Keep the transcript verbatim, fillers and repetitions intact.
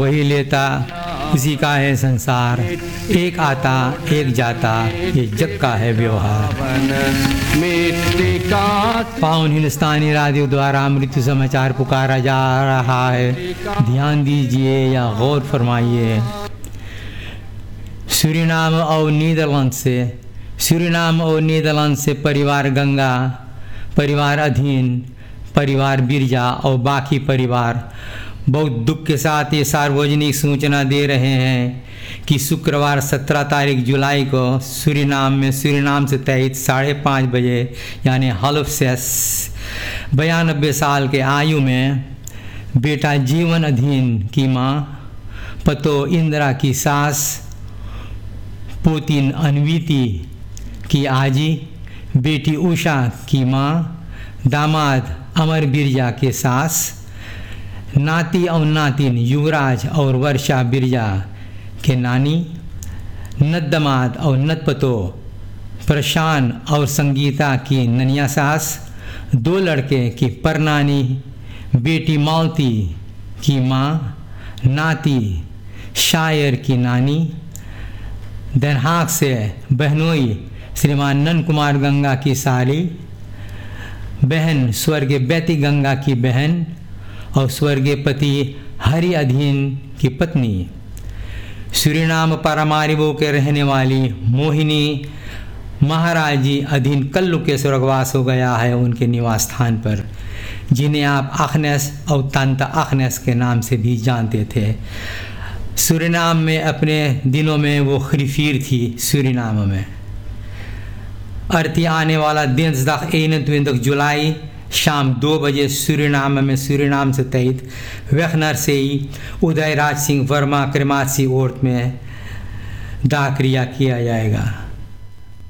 वही लेता उसी का है संसार, एक आता एक जाता ये जग का है व्यवहार। पावन हिंदुस्तानी रेडियो द्वारा मृत्यु समाचार पुकारा जा रहा है, ध्यान दीजिए या गौर फरमाइए। सूरीनाम और नीदरलैंड से सूरीनाम और नीदरलैंड से परिवार गंगा, परिवार अधीन, परिवार बिरजा और बाकी परिवार बहुत दुख के साथ ये सार्वजनिक सूचना दे रहे हैं कि शुक्रवार सत्रह तारीख जुलाई को सूरीनाम में सूरीनाम से तहत साढ़े पाँच बजे यानी हल्फ सेस बयानबे साल के आयु में बेटा जीवन अधीन की माँ, पतो इंदिरा की सास, पोतीन अनवीति की आजी, बेटी उषा की माँ, दामाद अमर बिरजा के सास, नाती और नातिन युवराज और वर्षा बिरजा के नानी, नदमाद और नतपतो प्रशान और संगीता की ननिया सास, दो लड़के की परनानी, बेटी मालती की माँ, नाती शायर की नानी, दरहाक से बहनोई श्रीमान नंद कुमार गंगा की साली, बहन स्वर्गीय बैती गंगा की बहन और स्वर्गीय पति हरि अधीन की पत्नी। सूरीनाम पारामारिबो के रहने वाली मोहिनी महाराजी अधीन कल्लू के स्वर्गवास हो गया है उनके निवास स्थान पर, जिन्हें आप अखनेस और तांता अखनेस के नाम से भी जानते थे। सूरीनाम में अपने दिनों में वो खरीफीर थी। सूरीनाम में अर्थी आने वाला दिन इकतीस जुलाई शाम दो बजे सूरीनाम में सूरीनाम से तहत वेखनर से ही उदय राज सिंह वर्मा क्रेमासी ओर्ट में दाह क्रिया किया जाएगा।